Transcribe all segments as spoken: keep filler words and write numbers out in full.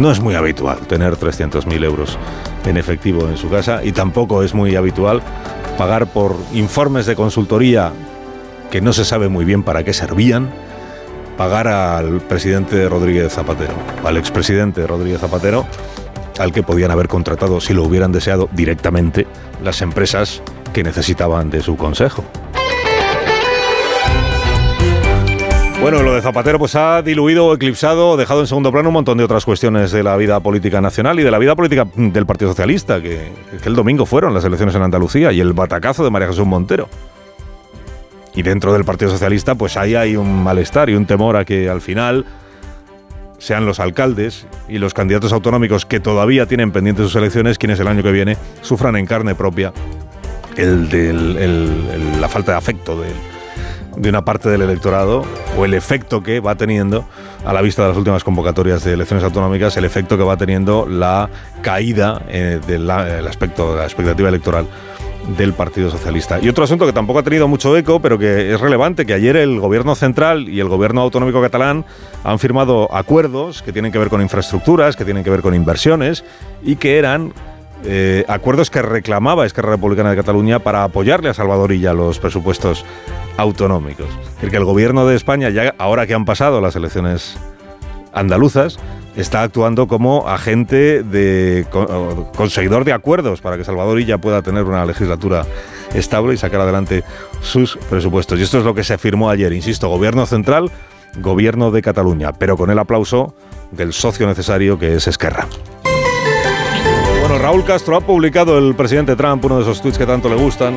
No es muy habitual tener trescientos mil euros en efectivo en su casa y tampoco es muy habitual pagar por informes de consultoría que no se sabe muy bien para qué servían, pagar al presidente Rodríguez Zapatero, al expresidente Rodríguez Zapatero, al que podían haber contratado, si lo hubieran deseado, directamente las empresas que necesitaban de su consejo. Bueno, lo de Zapatero pues ha diluido o eclipsado o dejado en segundo plano un montón de otras cuestiones de la vida política nacional y de la vida política del Partido Socialista, que, que el domingo fueron las elecciones en Andalucía y el batacazo de María Jesús Montero. Y dentro del Partido Socialista pues ahí hay un malestar y un temor a que al final sean los alcaldes y los candidatos autonómicos que todavía tienen pendientes sus elecciones quienes el año que viene sufran en carne propia el, del, el, el, la falta de afecto del de una parte del electorado o el efecto que va teniendo, a la vista de las últimas convocatorias de elecciones autonómicas, el efecto que va teniendo la caída eh, del aspecto, de la expectativa electoral del Partido Socialista. Y otro asunto que tampoco ha tenido mucho eco, pero que es relevante, que ayer el Gobierno central y el Gobierno autonómico catalán han firmado acuerdos que tienen que ver con infraestructuras, que tienen que ver con inversiones y que eran Eh, acuerdos que reclamaba Esquerra Republicana de Cataluña para apoyarle a Salvador Illa los presupuestos autonómicos. Es decir, que el gobierno de España, ya ahora que han pasado las elecciones andaluzas, está actuando como agente de conseguidor de acuerdos para que Salvador Illa pueda tener una legislatura estable y sacar adelante sus presupuestos. Y esto es lo que se firmó ayer, insisto, gobierno central, gobierno de Cataluña, pero con el aplauso del socio necesario que es Esquerra. Bueno, Raúl Castro ha publicado el presidente Trump uno de esos tweets que tanto le gustan,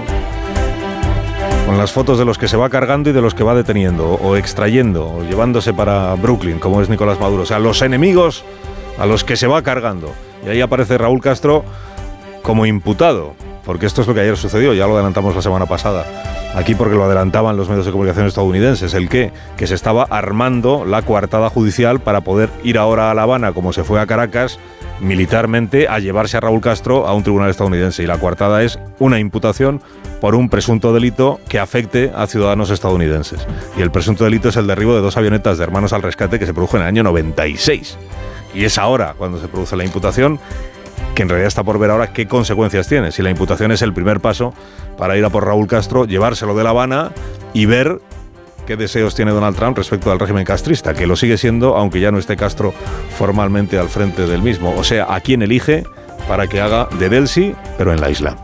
con las fotos de los que se va cargando y de los que va deteniendo, o extrayendo, o llevándose para Brooklyn, como es Nicolás Maduro. O sea, los enemigos a los que se va cargando. Y ahí aparece Raúl Castro como imputado, porque esto es lo que ayer sucedió, ya lo adelantamos la semana pasada. Aquí porque lo adelantaban los medios de comunicación estadounidenses. ¿El qué? Que se estaba armando la coartada judicial para poder ir ahora a La Habana, como se fue a Caracas, militarmente, a llevarse a Raúl Castro a un tribunal estadounidense. Y la coartada es una imputación por un presunto delito que afecte a ciudadanos estadounidenses. Y el presunto delito es el derribo de dos avionetas de Hermanos al Rescate que se produjo en el año noventa y seis. Y es ahora cuando se produce la imputación, que en realidad está por ver ahora qué consecuencias tiene. Si la imputación es el primer paso para ir a por Raúl Castro, llevárselo de La Habana y ver qué deseos tiene Donald Trump respecto al régimen castrista, que lo sigue siendo, aunque ya no esté Castro formalmente al frente del mismo. O sea, a quién elige para que haga de Delsi, pero en la isla.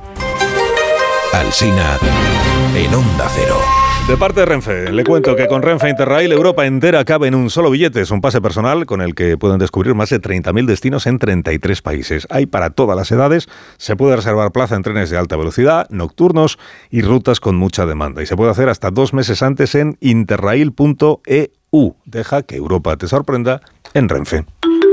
Alsina, en Onda Cero. De parte de Renfe, le cuento que con Renfe Interrail Europa entera cabe en un solo billete. Es un pase personal con el que pueden descubrir más de treinta mil destinos en treinta y tres países. Hay para todas las edades, se puede reservar plaza en trenes de alta velocidad, nocturnos y rutas con mucha demanda. Y se puede hacer hasta dos meses antes en interrail punto e u. Deja que Europa te sorprenda en Renfe.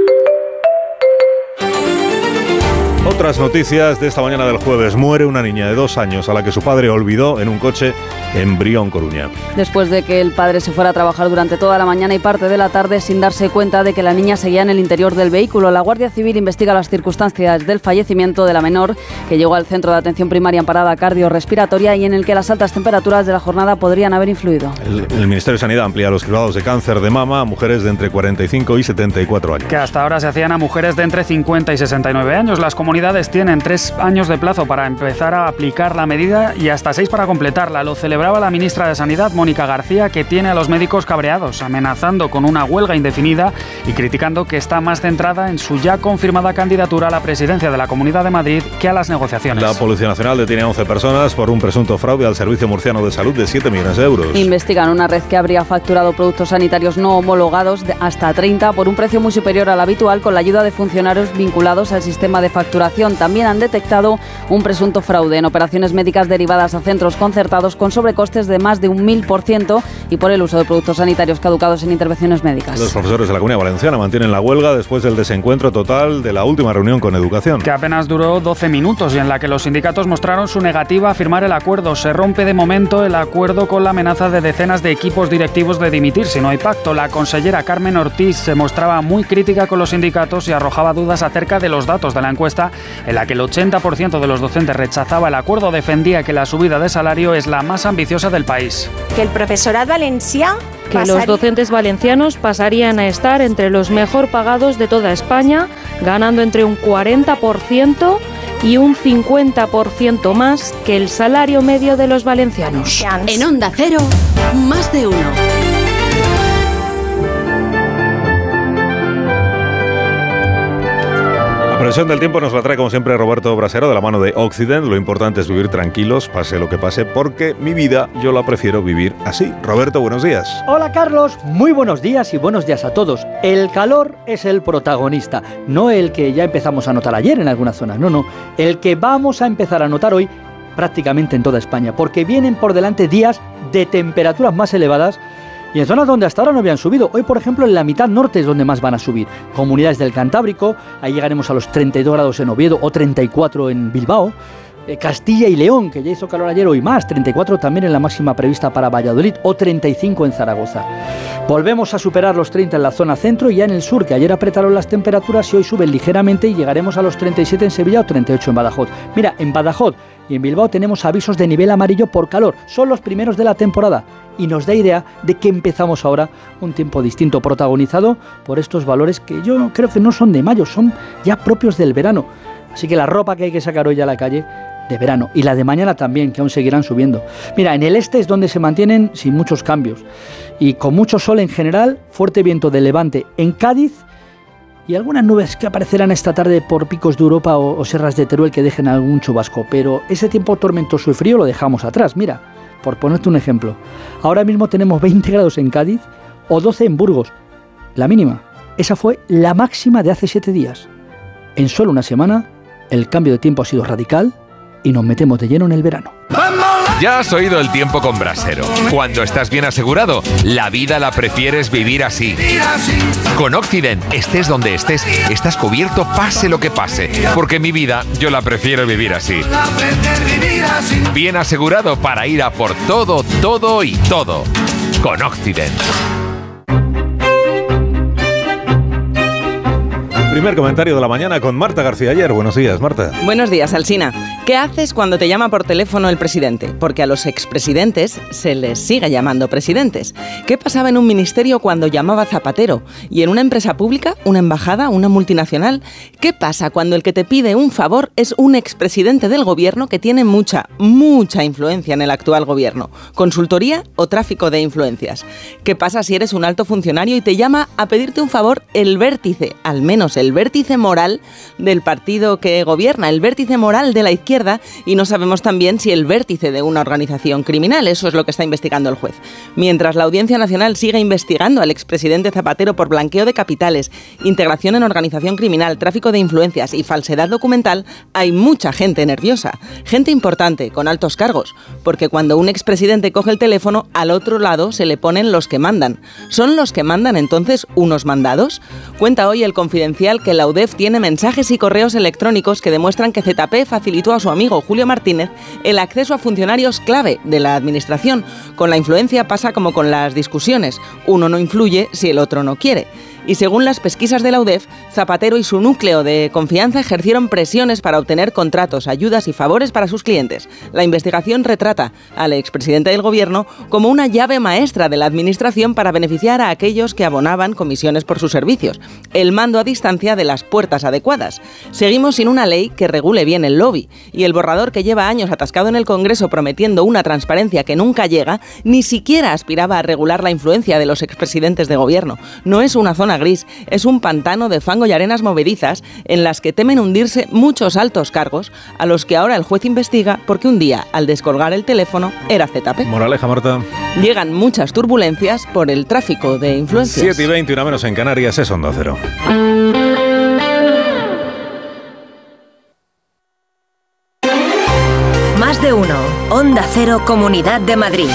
Otras noticias de esta mañana del jueves. Muere una niña de dos años a la que su padre olvidó en un coche en Brión, Coruña. Después de que el padre se fuera a trabajar durante toda la mañana y parte de la tarde sin darse cuenta de que la niña seguía en el interior del vehículo, la Guardia Civil investiga las circunstancias del fallecimiento de la menor, que llegó al centro de atención primaria en parada cardiorrespiratoria y en el que las altas temperaturas de la jornada podrían haber influido. El, el Ministerio de Sanidad amplía los cribados de cáncer de mama a mujeres de entre cuarenta y cinco y setenta y cuatro años. Que hasta ahora se hacían a mujeres de entre cincuenta y sesenta y nueve años. Las comunidades tienen tres años de plazo para empezar a aplicar la medida y hasta seis para completarla. Lo celebraba la ministra de Sanidad, Mónica García, que tiene a los médicos cabreados, amenazando con una huelga indefinida y criticando que está más centrada en su ya confirmada candidatura a la presidencia de la Comunidad de Madrid que a las negociaciones. La Policía Nacional detiene a once personas por un presunto fraude al Servicio Murciano de Salud de siete millones de euros. Investigan una red que habría facturado productos sanitarios no homologados de hasta treinta por un precio muy superior al habitual con la ayuda de funcionarios vinculados al sistema de facturación. También han detectado un presunto fraude en operaciones médicas derivadas a centros concertados con sobrecostes de más de un mil por ciento y por el uso de productos sanitarios caducados en intervenciones médicas. Los profesores de la Comunidad Valenciana mantienen la huelga después del desencuentro total de la última reunión con Educación. Que apenas duró doce minutos y en la que los sindicatos mostraron su negativa a firmar el acuerdo. Se rompe de momento el acuerdo con la amenaza de decenas de equipos directivos de dimitir si no hay pacto. La consellera Carmen Ortiz se mostraba muy crítica con los sindicatos y arrojaba dudas acerca de los datos de la encuesta en la que el ochenta por ciento de los docentes rechazaba el acuerdo, defendía que la subida de salario es la más ambiciosa del país. Que el profesorat valencià que los docentes valencianos pasarían a estar entre los mejor pagados de toda España, ganando entre un cuarenta por ciento y un cincuenta por ciento más que el salario medio de los valencianos. En Onda Cero, más de uno. La previsión del tiempo nos la trae como siempre Roberto Brasero de la mano de Occident. Lo importante es vivir tranquilos, pase lo que pase, porque mi vida yo la prefiero vivir así. Roberto, buenos días. Hola Carlos, muy buenos días y buenos días a todos. El calor es el protagonista, no el que ya empezamos a notar ayer en algunas zonas, no, no, el que vamos a empezar a notar hoy prácticamente en toda España, porque vienen por delante días de temperaturas más elevadas y en zonas donde hasta ahora no habían subido. Hoy, por ejemplo, en la mitad norte es donde más van a subir. Comunidades del Cantábrico, ahí llegaremos a los treinta y dos grados en Oviedo o treinta y cuatro en Bilbao. Eh, Castilla y León, que ya hizo calor ayer, hoy más, treinta y cuatro también en la máxima prevista para Valladolid o treinta y cinco en Zaragoza. Volvemos a superar los treinta en la zona centro y ya en el sur, que ayer apretaron las temperaturas y hoy suben ligeramente y llegaremos a los treinta y siete en Sevilla o treinta y ocho en Badajoz. Mira, en Badajoz y en Bilbao tenemos avisos de nivel amarillo por calor. Son los primeros de la temporada y nos da idea de que empezamos ahora un tiempo distinto, protagonizado por estos valores que yo creo que no son de mayo, son ya propios del verano. Así que la ropa que hay que sacar hoy a la calle de verano y la de mañana también, que aún seguirán subiendo. Mira, en el este es donde se mantienen sin muchos cambios y con mucho sol en general, fuerte viento de levante en Cádiz y algunas nubes que aparecerán esta tarde por picos de Europa o, o sierras de Teruel que dejen algún chubasco, pero ese tiempo tormentoso y frío lo dejamos atrás. Mira, por ponerte un ejemplo, ahora mismo tenemos veinte grados en Cádiz o doce en Burgos, la mínima. Esa fue la máxima de hace siete días. En solo una semana, el cambio de tiempo ha sido radical y nos metemos de lleno en el verano. Ya has oído el tiempo con Brasero. Cuando estás bien asegurado, la vida la prefieres vivir así. Con Occident, estés donde estés, estás cubierto pase lo que pase. Porque mi vida yo la prefiero vivir así. Bien asegurado para ir a por todo, todo y todo. Con Occident. Primer comentario de la mañana con Marta García Ayer. Buenos días, Marta. Buenos días, Alsina. ¿Qué haces cuando te llama por teléfono el presidente? Porque a los expresidentes se les sigue llamando presidentes. ¿Qué pasaba en un ministerio cuando llamaba Zapatero? ¿Y en una empresa pública, una embajada, una multinacional? ¿Qué pasa cuando el que te pide un favor es un expresidente del gobierno que tiene mucha, mucha influencia en el actual gobierno? ¿Consultoría o tráfico de influencias? ¿Qué pasa si eres un alto funcionario y te llama a pedirte un favor el vértice, al menos el vértice moral del partido que gobierna, el vértice moral de la izquierda, y no sabemos también si el vértice de una organización criminal? Eso es lo que está investigando el juez. Mientras la Audiencia Nacional sigue investigando al expresidente Zapatero por blanqueo de capitales, integración en organización criminal, tráfico de influencias y falsedad documental, hay mucha gente nerviosa, gente importante, con altos cargos, porque cuando un expresidente coge el teléfono, al otro lado se le ponen los que mandan. ¿Son los que mandan entonces unos mandados? Cuenta hoy el Confidencial que la U D E F tiene mensajes y correos electrónicos que demuestran que Z P facilitó a su amigo Julio Martínez el acceso a funcionarios clave de la administración. Con la influencia pasa como con las discusiones. Uno no influye si el otro no quiere. Y según las pesquisas de la U D E F, Zapatero y su núcleo de confianza ejercieron presiones para obtener contratos, ayudas y favores para sus clientes. La investigación retrata al expresidente del gobierno como una llave maestra de la administración para beneficiar a aquellos que abonaban comisiones por sus servicios. El mando a distancia de las puertas adecuadas. Seguimos sin una ley que regule bien el lobby. Y el borrador que lleva años atascado en el Congreso prometiendo una transparencia que nunca llega, ni siquiera aspiraba a regular la influencia de los expresidentes de gobierno. No es una zona gris, es un pantano de fango y arenas movedizas en las que temen hundirse muchos altos cargos a los que ahora el juez investiga porque un día, al descolgar el teléfono, era Z P. Moraleja, Marta. Llegan muchas turbulencias por el tráfico de influencias. siete y veinte, una menos en Canarias, es Onda Cero. Más de uno. Onda Cero, Comunidad de Madrid.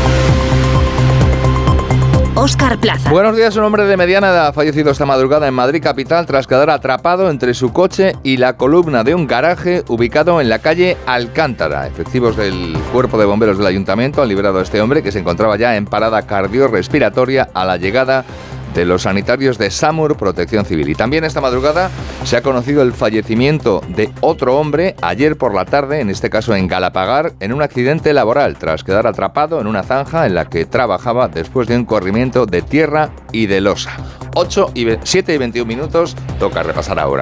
Óscar Plaza. Buenos días. Un hombre de mediana edad ha fallecido esta madrugada en Madrid capital tras quedar atrapado entre su coche y la columna de un garaje ubicado en la calle Alcántara. Efectivos del Cuerpo de Bomberos del Ayuntamiento han liberado a este hombre que se encontraba ya en parada cardiorrespiratoria a la llegada de los sanitarios de SAMUR Protección Civil. Y también esta madrugada se ha conocido el fallecimiento de otro hombre ayer por la tarde, en este caso en Galapagar, en un accidente laboral, tras quedar atrapado en una zanja en la que trabajaba después de un corrimiento de tierra y de losa. ocho y siete y veintiún minutos, toca repasar ahora.